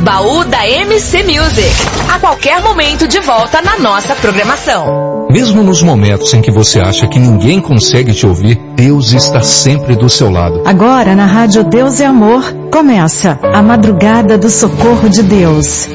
Baú da MC Music. A qualquer momento de volta na nossa programação. Mesmo nos momentos em que você acha que ninguém consegue te ouvir, Deus está sempre do seu lado. Agora na Rádio Deus é Amor, começa a Madrugada do Socorro de Deus.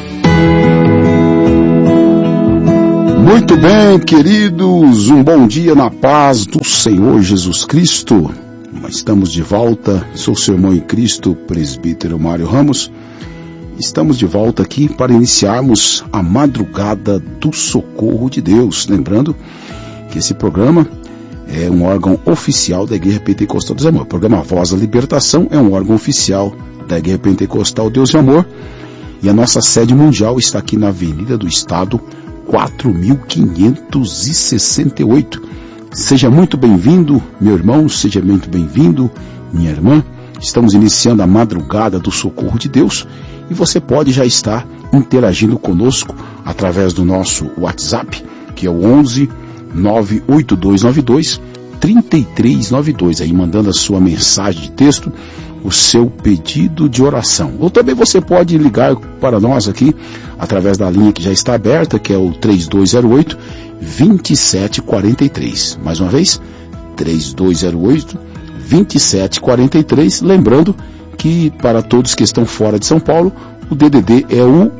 Muito bem, queridos, um bom dia na paz do Senhor Jesus Cristo. Estamos de volta, sou seu irmão em Cristo, presbítero Mário Ramos. Estamos de volta aqui para iniciarmos a Madrugada do Socorro de Deus. Lembrando que esse programa é um órgão oficial da Igreja Pentecostal Deus e Amor. O programa Voz da Libertação é um órgão oficial da Igreja Pentecostal Deus e Amor. E a nossa sede mundial está aqui na Avenida do Estado, 4568. Seja muito bem-vindo, meu irmão, seja muito bem-vindo, minha irmã. Estamos iniciando a Madrugada do Socorro de Deus e você pode já estar interagindo conosco através do nosso WhatsApp, que é o 11 98292 3392, aí mandando a sua mensagem de texto, o seu pedido de oração. Ou também você pode ligar para nós aqui através da linha que já está aberta, que é o 3208-2743. Mais uma vez, 3208-2743. Lembrando que para todos que estão fora de São Paulo, o DDD é o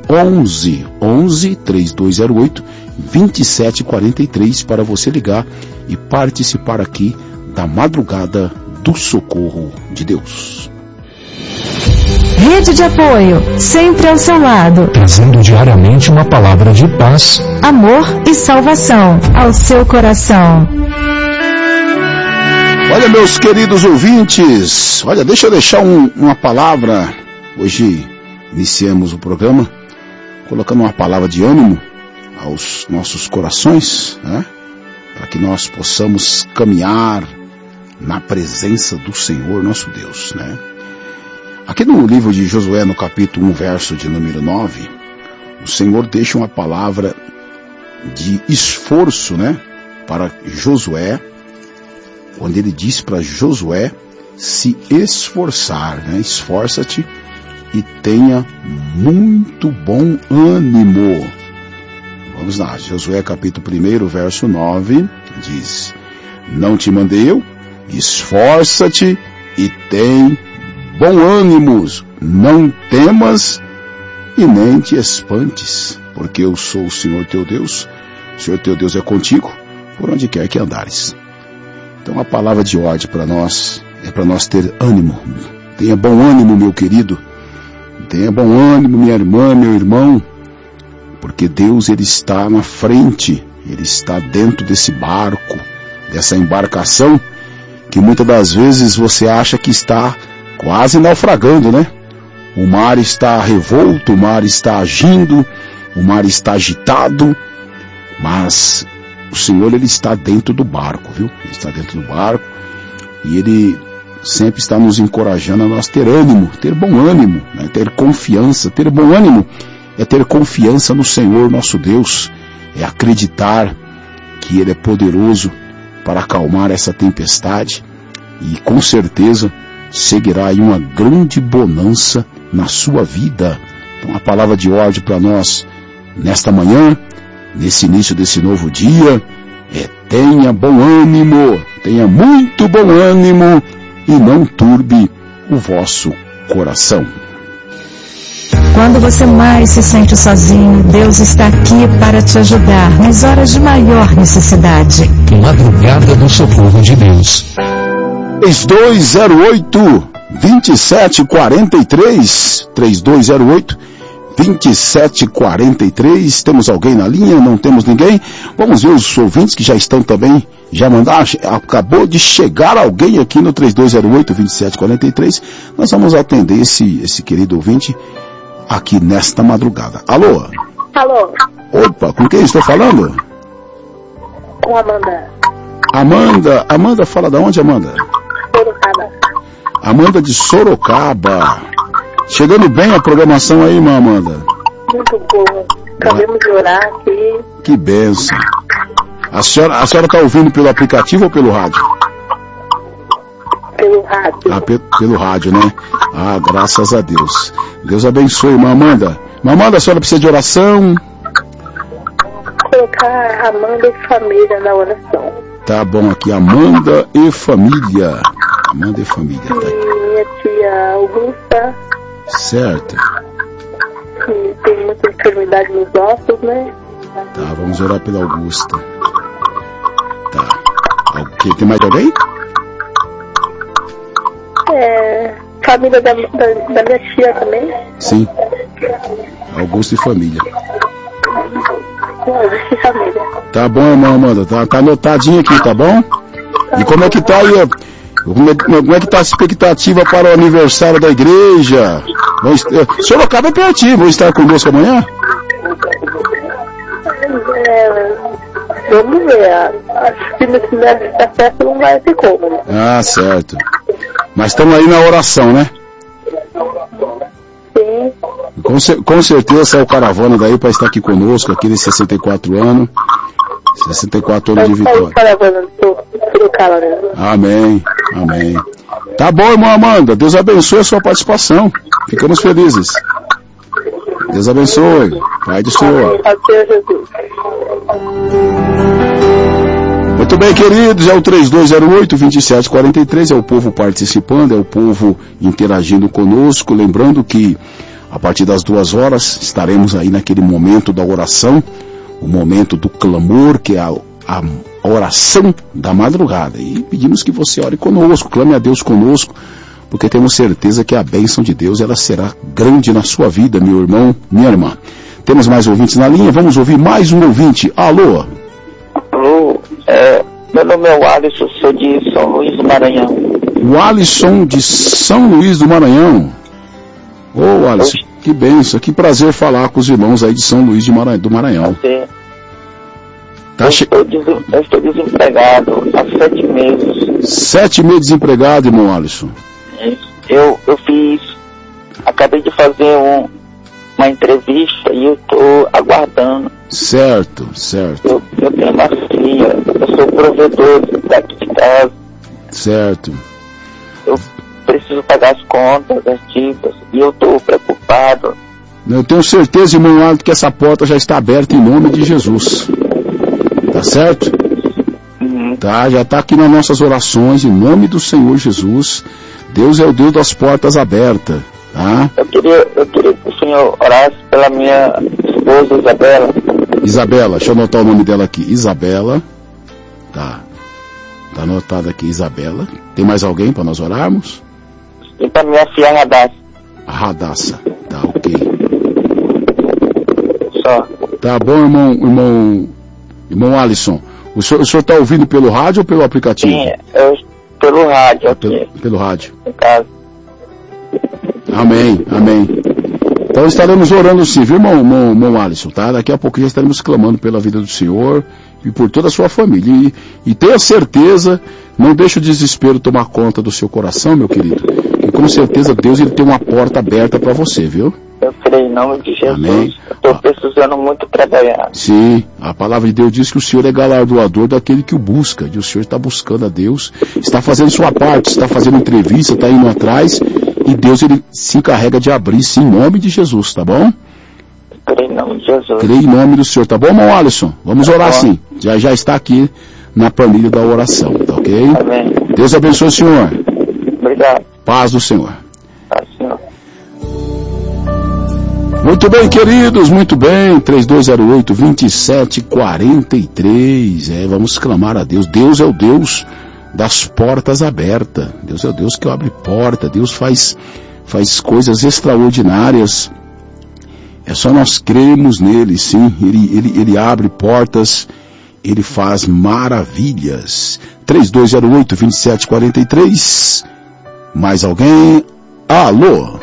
11-3208-2743 para você ligar e participar aqui da Madrugada do Socorro de Deus. Rede de apoio, sempre ao seu lado, trazendo diariamente uma palavra de paz, amor e salvação ao seu coração. Olha, meus queridos ouvintes, olha, deixa eu deixar uma palavra. Hoje iniciamos o programa colocando uma palavra de ânimo aos nossos corações, né? Para que nós possamos caminhar na presença do Senhor nosso Deus, né? Aqui no livro de Josué, no capítulo 1, verso de número 9, o Senhor deixa uma palavra de esforço, né, para Josué, onde ele diz para Josué se esforçar, né? Esforça-te e tenha muito bom ânimo. Vamos lá, Josué capítulo 1, verso 9, diz: não te mandei eu? Esforça-te e tem bom ânimo, não temas e nem te espantes, porque eu sou o Senhor teu Deus, o Senhor teu Deus é contigo, por onde quer que andares. Então a palavra de ordem para nós é para nós ter ânimo. Tenha bom ânimo, meu querido, tenha bom ânimo, minha irmã, meu irmão, porque Deus, ele está na frente, ele está dentro desse barco, dessa embarcação, que muitas das vezes você acha que está quase naufragando, né? O mar está revolto, o mar está agindo, o mar está agitado, mas o Senhor, ele está dentro do barco, viu? Ele está dentro do barco e ele sempre está nos encorajando a nós ter ânimo, ter bom ânimo, né? Ter confiança. Ter bom ânimo é ter confiança no Senhor nosso Deus, é acreditar que Ele é poderoso para acalmar essa tempestade e com certeza seguirá aí uma grande bonança na sua vida. Então a palavra de ordem para nós nesta manhã, nesse início desse novo dia, é: tenha bom ânimo, tenha muito bom ânimo e não turbe o vosso coração. Quando você mais se sente sozinho, Deus está aqui para te ajudar nas horas de maior necessidade. Madrugada do Socorro de Deus. 3208-2743, 3208-2743, temos alguém na linha? Não temos ninguém? Vamos ver os ouvintes que já estão também, já mandaram, acabou de chegar alguém aqui no 3208-2743, nós vamos atender esse querido ouvinte aqui nesta madrugada. Alô? Alô? Opa, com quem estou falando? Com Amanda. Amanda, fala da onde, Amanda? Sorocaba. Amanda de Sorocaba. Chegando bem a programação aí, irmã Amanda? Muito boa. Acabamos de orar aqui. Que bênção. A senhora está ouvindo pelo aplicativo ou pelo rádio? pelo rádio. Pelo rádio, né? Ah, graças a Deus. Deus abençoe, irmã Amanda. Irmã Amanda, a senhora precisa de oração? Colocar Amanda e família na oração. Tá bom aqui, Amanda e família. Amanda e família, tá? E minha tia Augusta. Certo. Que tem muita enfermidade nos ossos, né? Tá, vamos orar pela Augusta. Tá. Ok, tem mais alguém? Família da minha tia também. Sim. Augusta e família. Augusta e família. Tá bom, irmã Amanda, tá anotadinho aqui, tá bom? E como é que tá aí, como é que tá a expectativa para o aniversário da igreja? Sorocaba é pertinho, vão estar conosco amanhã? Vamos ver, acho que nesse mês da festa não vai ter como, né? Ah, certo. Mas estamos aí na oração, né? Sim. Com certeza é o caravana daí para estar aqui conosco, aqui nesses 64 anos. 64 anos de vitória. Amém, amém. Tá bom, irmã Amanda, Deus abençoe a sua participação. Ficamos felizes. Deus abençoe. Pai do Senhor. Muito bem, queridos, é o 3208-2743, é o povo participando, é o povo interagindo conosco, lembrando que a partir das 2 horas estaremos aí naquele momento da oração, o momento do clamor, que é a oração da madrugada, e pedimos que você ore conosco, clame a Deus conosco, porque temos certeza que a bênção de Deus, ela será grande na sua vida, meu irmão, minha irmã. Temos mais ouvintes na linha, vamos ouvir mais um ouvinte. Alô? Alô, meu nome é o Alisson, sou de São Luís do Maranhão. O Alisson de São Luís do Maranhão. Ô, Alisson, que bênção, que prazer falar com os irmãos aí de São Luís do Maranhão. Eu estou desempregado há 7 meses. 7 meses desempregado, irmão Alisson? Eu acabei de fazer uma entrevista e eu estou aguardando. Certo. Eu tenho uma filha, eu sou provedor daqui de casa. Certo. Eu preciso pagar as contas, as dívidas, e eu estou preocupado. Eu tenho certeza, irmão Alisson, que essa porta já está aberta em nome de Jesus. Tá certo? Tá, já está aqui nas nossas orações, em nome do Senhor Jesus. Deus é o Deus das portas abertas, tá? Eu queria que o Senhor orasse pela minha esposa, Isabela. Isabela, deixa eu anotar o nome dela aqui. Isabela. Tá anotado aqui, Isabela. Tem mais alguém para nós orarmos? E para minha filha, Radassa. Radassa, tá, ok. Só. Tá bom, irmão Alisson. O senhor está ouvindo pelo rádio ou pelo aplicativo? Sim, pelo rádio. Pelo rádio. Em casa. Amém. Então estaremos orando sim, viu, irmão Alisson, tá? Daqui a pouco já estaremos clamando pela vida do Senhor e por toda a sua família. E tenha certeza, não deixe o desespero tomar conta do seu coração, meu querido. E com certeza Deus ele tem uma porta aberta para você, viu? Eu creio em nome de Jesus. Amém. Estou precisando muito trabalhar. Sim, a palavra de Deus diz que o Senhor é galardoador daquele que o busca. E o Senhor está buscando a Deus, está fazendo sua parte, está fazendo entrevista, está indo atrás. E Deus ele se encarrega de abrir, sim, em nome de Jesus, tá bom? Creio em nome de Jesus. Creio em nome do Senhor, tá bom, irmão Alisson? Vamos orar sim. Já está aqui na planilha da oração, tá ok? Amém. Deus abençoe o Senhor. Obrigado. Paz do Senhor. Paz do Senhor. Muito bem, queridos, muito bem. 3208-2743. Vamos clamar a Deus. Deus é o Deus das portas abertas. Deus é o Deus que abre porta. Deus faz coisas extraordinárias. É só nós crermos nele, sim. Ele abre portas. Ele faz maravilhas. 3208-2743. Mais alguém? Alô?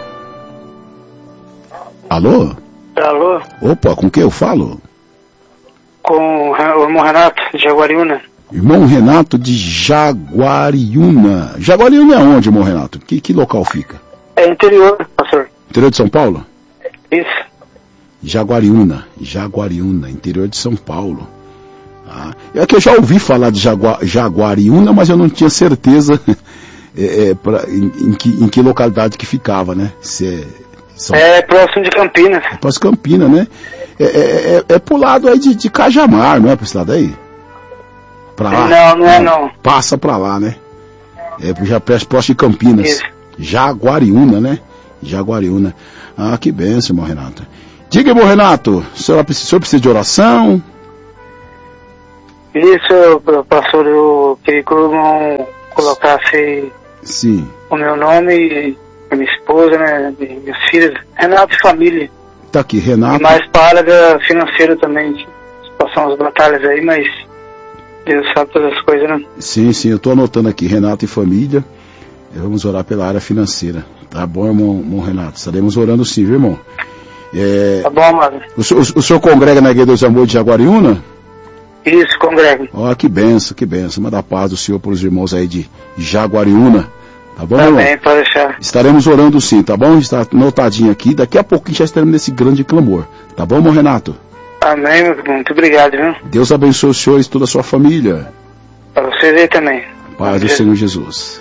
Alô? Opa, com quem eu falo? Com o irmão Renato, de Jaguariúna. Irmão Renato de Jaguariúna. Jaguariúna é onde, irmão Renato? Que local fica? É interior, pastor. Interior de São Paulo? Isso. Jaguariúna, interior de São Paulo. É que eu já ouvi falar de Jaguariúna, mas eu não tinha certeza em que localidade que ficava, né? Próximo de Campinas. Próximo de Campinas, né? É pro lado aí de Cajamar, não é pra esse lado aí? Pra lá? Não. Passa pra lá, né? Já próximo de Campinas. Isso. Jaguariúna, né? Jaguariúna. Ah, que benção, irmão Renato. Diga, irmão Renato, o senhor precisa de oração? Isso, pastor, eu queria que o irmão colocasse o meu nome e a minha esposa, né, e minhas filhas, Renato e família. Tá aqui, Renato. E mais para financeiro também, passar umas batalhas aí, mas Deus sabe todas as coisas, né? Sim, eu tô anotando aqui, Renato e família. Vamos orar pela área financeira. Tá bom, irmão Renato? Estaremos orando sim, viu, irmão? Tá bom, amado. O senhor congrega na Igreja dos Amores de Jaguariúna? Isso, congrego. Ó, que benção. Manda a paz do Senhor para os irmãos aí de Jaguariúna. Tá bom, irmão? Também, pode deixar. Estaremos orando sim, tá bom? Está anotadinho aqui. Daqui a pouquinho já estaremos nesse grande clamor. Tá bom, irmão Renato? Amém, meu irmão. Muito obrigado, viu? Deus abençoe os senhores e toda a sua família. Para vocês aí também. Paz do Senhor Jesus.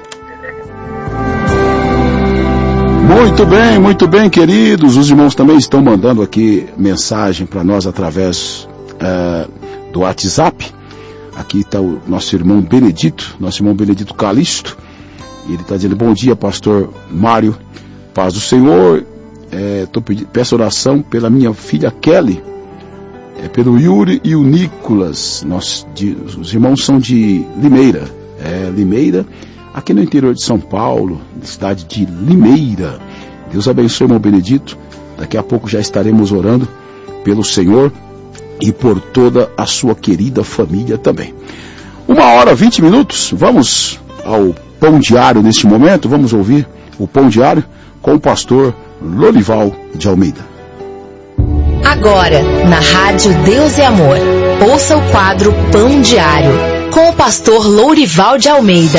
Muito bem, queridos. Os irmãos também estão mandando aqui mensagem para nós através do WhatsApp. Aqui está o nosso irmão Benedito Calixto. Ele está dizendo: bom dia, pastor Mário, paz do Senhor. Peço oração pela minha filha Kelly, pelo Yuri e o Nicolas. Os irmãos são de Limeira. Limeira, aqui no interior de São Paulo, cidade de Limeira. Deus abençoe, irmão Benedito. Daqui a pouco já estaremos orando pelo Senhor e por toda a sua querida família também. 1h20. Vamos ao Pão Diário neste momento. Vamos ouvir o Pão Diário com o pastor Lourival de Almeida. Agora, na Rádio Deus é Amor, ouça o quadro Pão Diário com o pastor Lourival de Almeida.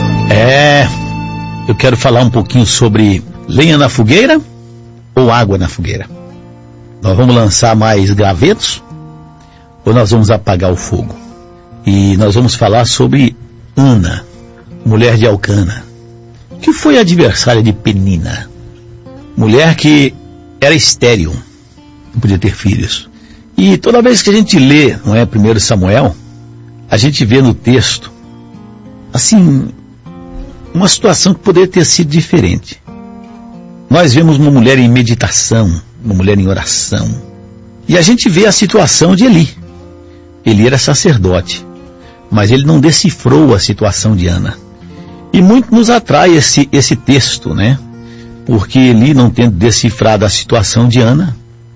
Eu quero falar um pouquinho sobre lenha na fogueira ou água na fogueira. Nós vamos lançar mais gravetos ou nós vamos apagar o fogo? E nós vamos falar sobre Ana, mulher de Elcana, que foi adversária de Penina, mulher que era estéril, não podia ter filhos. E toda vez que a gente lê, não é, 1 Samuel, a gente vê no texto, assim, uma situação que poderia ter sido diferente. Nós vemos uma mulher em meditação, uma mulher em oração. E a gente vê a situação de Eli. Ele era sacerdote, mas ele não decifrou a situação de Ana. E muito nos atrai esse texto, né? Porque Eli, não tendo decifrado a situação de Ana,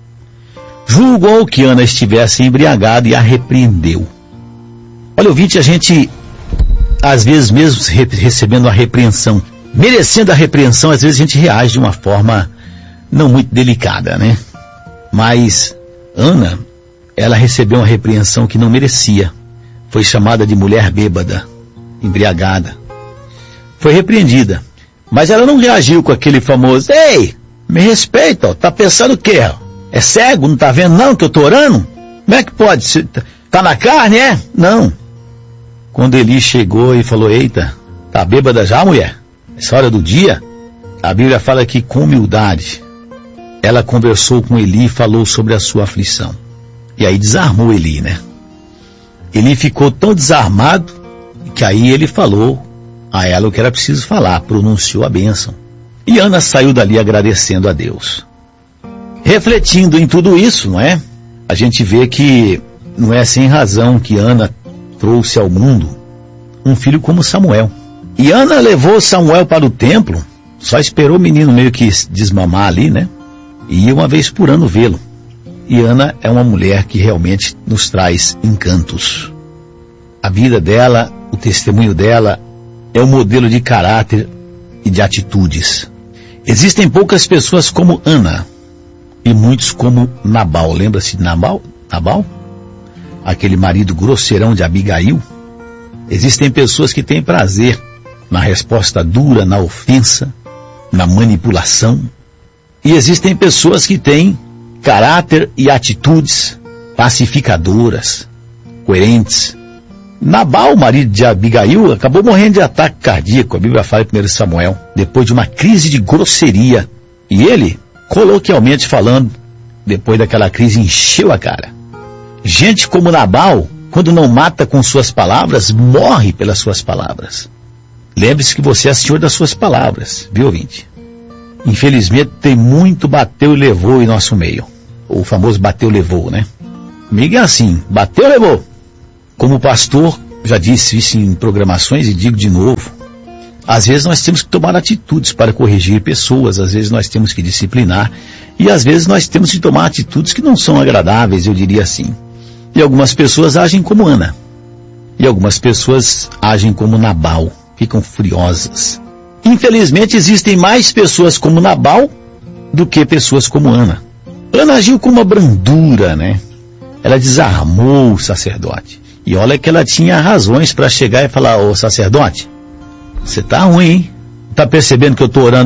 julgou que Ana estivesse embriagada e a repreendeu. Olha, ouvinte, a gente, às vezes mesmo recebendo a repreensão, merecendo a repreensão, às vezes a gente reage de uma forma não muito delicada, né? Mas Ana, ela recebeu uma repreensão que não merecia. Foi chamada de mulher bêbada, embriagada. Foi repreendida. Mas ela não reagiu com aquele famoso: ei, me respeita, ó, tá pensando o quê? É cego, não tá vendo não que eu tô orando? Como é que pode? Tá na carne, é? Não. Quando Eli chegou e falou: eita, tá bêbada já, mulher? Essa hora do dia? A Bíblia fala que com humildade ela conversou com Eli e falou sobre a sua aflição. E aí desarmou Eli, né? Eli ficou tão desarmado que aí ele falou a ela o que era preciso falar, pronunciou a bênção. E Ana saiu dali agradecendo a Deus. Refletindo em tudo isso, não é? A gente vê que não é sem razão que Ana trouxe ao mundo um filho como Samuel. E Ana levou Samuel para o templo, só esperou o menino meio que desmamar ali, né? E ia uma vez por ano vê-lo. E Ana é uma mulher que realmente nos traz encantos. A vida dela, o testemunho dela, é um modelo de caráter e de atitudes. Existem poucas pessoas como Ana e muitos como Nabal. Lembra-se de Nabal? Aquele marido grosseirão de Abigail. Existem pessoas que têm prazer na resposta dura, na ofensa, na manipulação. E existem pessoas que têm caráter e atitudes pacificadoras, coerentes. Nabal, marido de Abigail, acabou morrendo de ataque cardíaco, a Bíblia fala em 1 Samuel, depois de uma crise de grosseria. E ele, coloquialmente falando, depois daquela crise, encheu a cara. Gente como Nabal, quando não mata com suas palavras, morre pelas suas palavras. Lembre-se que você é senhor das suas palavras, viu, ouvinte? Infelizmente, tem muito bateu e levou em nosso meio. O famoso bateu e levou, né? Comigo é assim, bateu e levou. Como pastor, já disse isso em programações e digo de novo, às vezes nós temos que tomar atitudes para corrigir pessoas, às vezes nós temos que disciplinar, e às vezes nós temos que tomar atitudes que não são agradáveis, eu diria assim. E algumas pessoas agem como Ana, e algumas pessoas agem como Nabal, ficam furiosas. Infelizmente existem mais pessoas como Nabal do que pessoas como Ana. Ana agiu com uma brandura, né? Ela desarmou o sacerdote. E olha que ela tinha razões para chegar e falar: ô sacerdote, você tá ruim, hein? Tá percebendo que eu tô orando